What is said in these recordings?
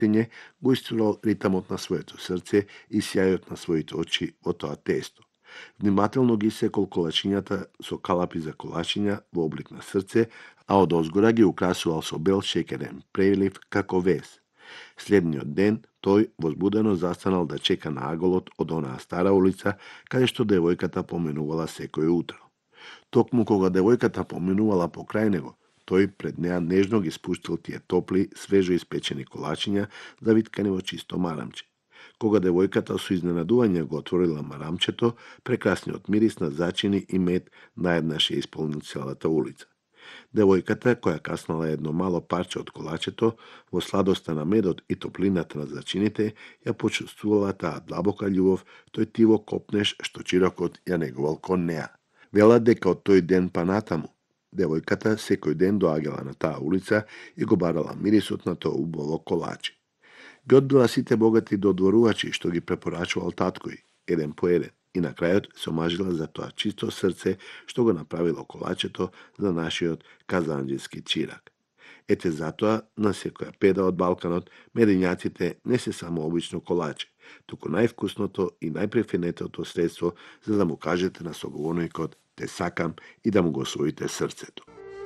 Тење го истурал ритамот на своето срце и сјајот на своите очи во тоа тесто. Внимателно ги секол колачињата со калапи за колачиња во облик на срце, а од озгора ги украсувал со бел шеќерен прелив како вез. Следниот ден тој возбудено застанал да чека на аголот од онаа стара улица, каде што девојката поминувала секој утро. Токму кога девојката поминувала покрај него, тој пред неа нежно ги спуштил тие топли, свежо испечени колачиња, завиткани во чисто марамче. Кога девојката со изненадување го отворила марамчето, прекрасниот мирис на зачини и мед наеднаш ја исполнил целата улица. Девојката, која каснала едно мало парче од колачето, во сладоста на медот и топлината на зачините, ја почувствувала таа длабока љубов, тој тиво копнеш што чирокот ја негувал кон неа. Велат дека од тој ден па натаму, девојката секој ден доаѓала на таа улица и го барала мирисот на тоа убаво колаче. Ги одбила сите богати додворувачи што ги препорачувал таткој, еден по еден, и на крајот се омажила за тоа чисто срце што го направило колачето за нашиот казанџиски чирак. Ете затоа на секоја педа од Балканот медењаците не се само обично колаче, туку највкусното и најпрефинетото средство за да му кажете на соговорникот те сакам и да му го освоите срцето.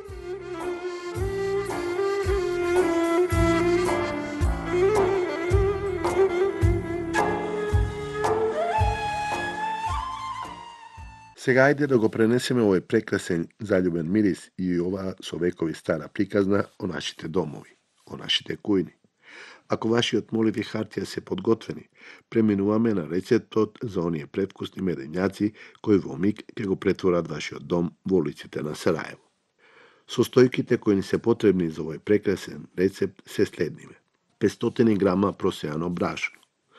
Сега ајде да го пренесеме овој прекрасен заљубен мирис и ова со векови стара приказна о нашите домови, о нашите кујни. Ако вашиот молив и хартија се подготвени, преминуваме на рецептот за оние предвкусни медењаци кои во миг ќе го претворат вашиот дом во улиците на Сараево. Состојките кои ни се потребни за овој прекрасен рецепт се следниве: 500 грама просеано брашно,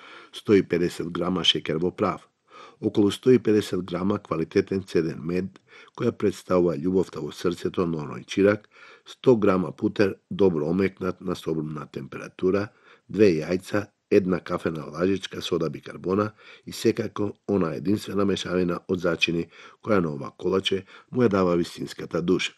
150 грама шеќер во прав, околу 150 грама квалитетен цеден мед, која представува љубовта во срцето на оној чирак, 100 грама путер добро омекнат на собрна температура, 2 јајца, 1 кафена лажичка сода бикарбона и секако она единствена мешавина од зачини која на ова колаче му ја дава вистинската душа.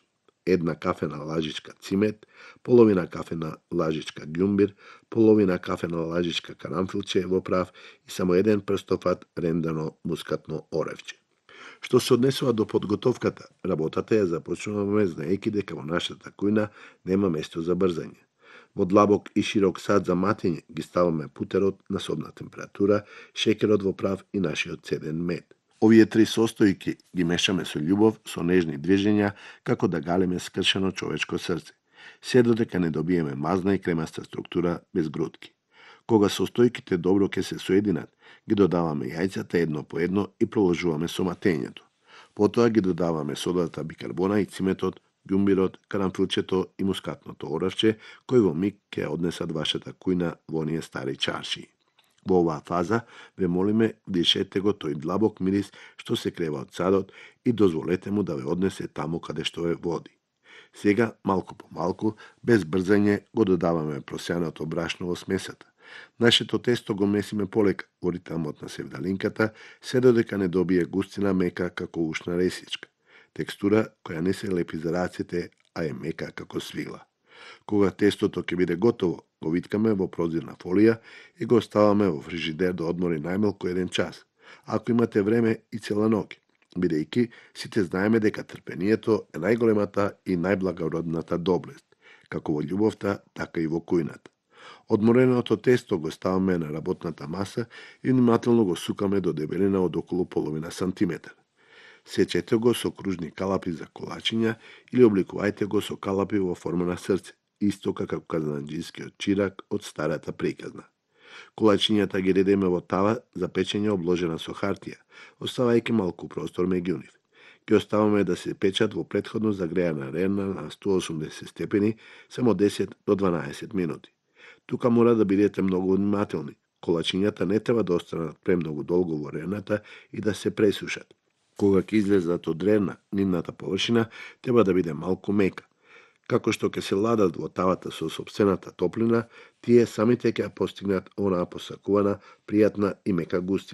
1 кафена лажичка цимет, половина кафена лажичка ѓумбир, половина кафена лажичка карамфилче во прав и само 1 прстофат рендано мускатно оревче. Што се однесува до подготовката, работата ја започнуваме знаејќи дека во нашата кујна нема место за брзање. Во длабок и широк сад за матење ги ставаме путерот на собна температура, шеќерот во прав и нашиот цеден мед. Овие три состојки ги мешаме со љубов, со нежни движења, како да галиме скршено човечко срце. Се додека не добиеме мазна и кремаста структура без грудки. Кога состојките добро ќе се соединат, ги додаваме јајцата едно по едно и продолжуваме со матењето. Потоа ги додаваме содата бикарбона и циметот, ѓумбирот, карамфилчето и мускатното оравче, кои во миг ќе однесат вашата кујна во оние стари чаршии. Во оваа фаза ве молиме дишете го тој длабок мирис што се крева од садот и дозволете му да ве однесе таму каде што ве води. Сега, малку по малку, без брзање, го додаваме просеаното брашно во смесата. Нашето тесто го месиме полека во ритамот на севдалинката, се додека не добие густина мека како ушна ресичка. Текстура која не се лепи за раците, а е мека како свила. Кога тестото ќе биде готово, го виткаме во прозирна фолија и го оставаме во фрижидер да одмори најмалку 1 час. Ако имате време и цела ноќ, бидејќи сите знаеме дека трпението е најголемата и најблагородната доблест, како во љубовта, така и во кујната. Одмореното тесто го ставаме на работната маса и внимателно го сукаме до дебелина од околу половина сантиметар. Сечете го со кружни калапи за колачиња или обликувајте го со калапи во форма на срце, исто како казанџискиот чирак од старата приказна. Колачињата ги редеме во тава за печење обложена со хартија, оставајќи малку простор меѓу нив. Ги оставаме да се печат во претходно загреана рена на 180 степени само 10 до 12 минути. Тука мора да бидете многу внимателни. Колачињата не треба да останат премногу долго во рената и да се пресушат. Кога ќе излезат од рена, нивната површина треба да биде малку мека. Како што ќе се ладат во тавата со сопствената топлина, тие самите ќе постигнат онаа посакувана, пријатна и мека густина.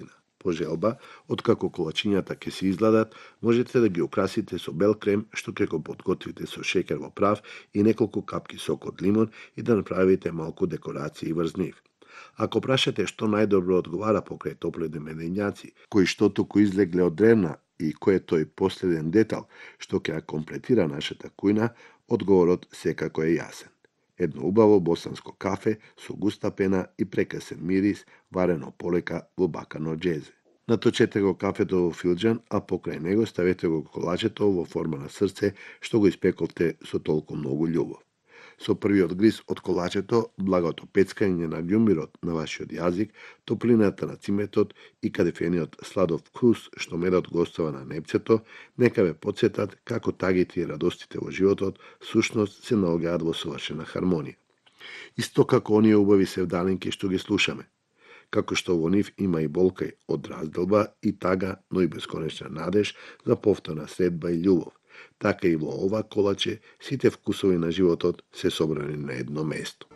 По желба, откако колачињата ќе се изгладат, можете да ги украсите со бел крем, што ќе го подготвите со шеќер во прав и неколку капки сок од лимон и да направите малку декорации врз нив. Ако прашате што најдобро одговара покрај топлите медењаци, кои што туку излегле од древна и кој е тој последен детал што ќе ја комплетира нашата кујна, одговорот секако е јасен. Едно убаво босанско кафе со густа пена и прекрасен мирис, варено полека во бакано џезе. Наточете го кафето во филџан, а покрај него ставете го колачето во форма на срце што го испековте со толку многу љубов. Со првиот гриз од колачето, благото пецкање на ѓумбирот на вашиот јазик, топлината на циметот и кадефениот сладов вкус што медот гостува на непцето, нека ве подсетат како тагите и радостите во животот сушност се наоѓаат во совршена хармонија. Исто како оние убави севдалинки што ги слушаме. Како што во нив има и болка од разделба и тага, но и бесконечна надеж за повторна средба и љубов. Така и во ова колаче сите вкусови на животот се собрани на едно место.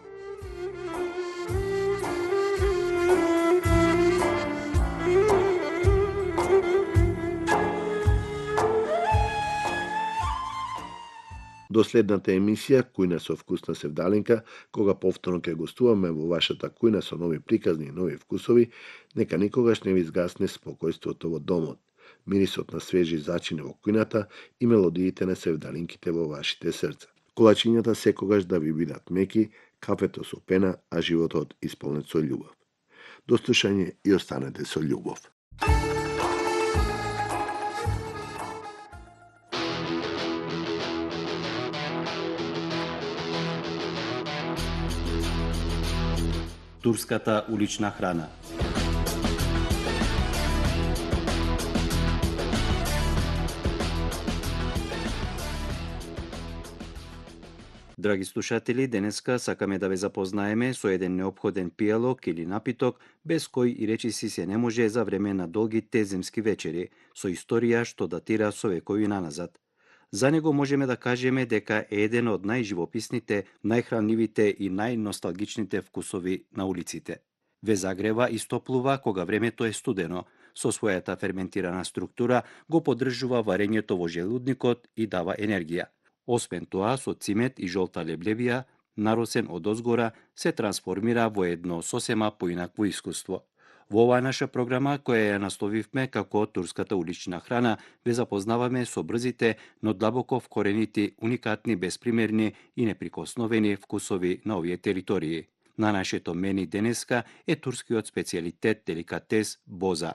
До следната емисија Кујна со вкусна севдалинка, кога повторно ќе гостуваме во вашата кујна со нови приказни и нови вкусови, нека никогаш не ви изгасне спокојството во домот, мирисот на свежи зачини во кујната и мелодиите на севдалинките во вашите срца. Колачињата секогаш да ви бидат меки, кафето со пена, а животот исполнет со љубов. До слушање и останете со љубов. Турската улична храна. Драги слушатели, денеска сакаме да ве запознаеме со еден неопходен пијалок или напиток без кој и речиси се не може за време на долгите земски вечери, со историја што датира со векови наназад. За него можеме да кажеме дека е еден од најживописните, најхранливите и најносталгичните вкусови на улиците. Ве загрева и стоплува кога времето е студено, со својата ферментирана структура го поддржува варењето во желудникот и дава енергија. Освен тоа, со цимет и жолта леблевија, наросен од озгора, се трансформира во едно сосема поинакво искуство. Во оваа наша програма, која ја насловивме како Турската улична храна, ве запознаваме со брзите, но длабоко вкоренити, уникатни, безпримерни и неприкосновени вкусови на овие територии. На нашето мени денеска е турскиот специјалитет деликатес боза.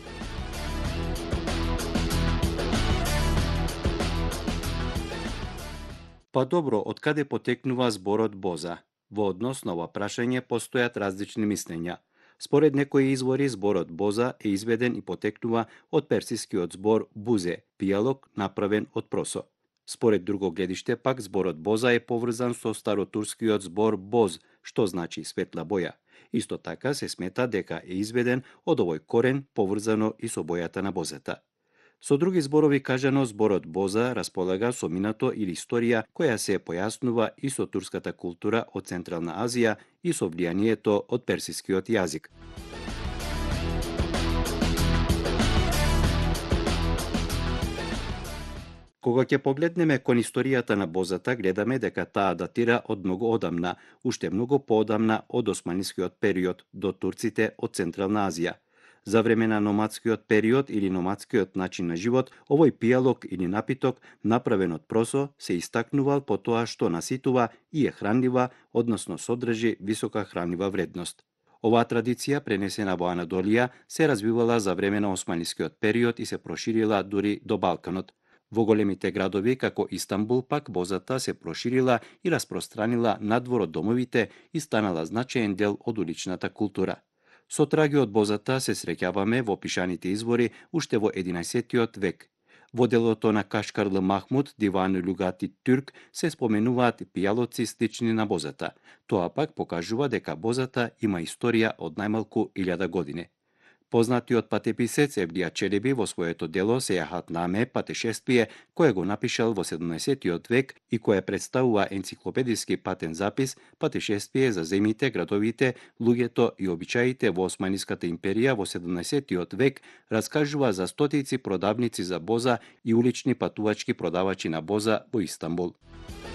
Па добро, од каде потекнува зборот боза? Во однос на ова прашање постојат различни мислења. Според некои извори, зборот боза е изведен и потекнува од персискиот збор бузе, пијалок направен од просо. Според друго гледиште пак, зборот боза е поврзан со старотурскиот збор боз, што значи светла боја. Исто така се смета дека е изведен од овој корен, поврзано и со бојата на бозата. Со други зборови кажано, зборот боза располага со минато или историја која се појаснува и со турската култура од Централна Азија и со влијанието од персискиот јазик. Кога ќе погледнеме кон историјата на бозата, гледаме дека таа датира од многу одамна, уште многу поодамна од османскиот период до турците од Централна Азија. За време на номадскиот период или номадскиот начин на живот, овој пијалок или напиток, направен од просо, се истакнувал по тоа што наситува и е хранлива, односно содржи висока хранлива вредност. Оваа традиција, пренесена во Анадолија, се развивала за време на османскиот период и се проширила дури до Балканот. Во големите градови, како Истанбул, пак бозата се проширила и распространила надвор од домовите и станала значаен дел од уличната култура. Со траги од бозата се среќаваме во пишаните извори уште во 11 век. Во делото на Кашкарлы Махмуд, Диван Люгати Тюрк, се споменуваат пијалоци слични на бозата. Тоа пак покажува дека бозата има историја од најмалку 1000 години. Познатиот патеписец Евлија Челеби во своето дело Сејахат Наме патешествие, кое го напишал во 17 век и кое представува енциклопедиски патен запис, патешествие за земите, градовите, луѓето и обичаите во Османиската империја во 17 век, раскажува за стотици продавници за боза и улични патувачки продавачи на боза во Истанбул.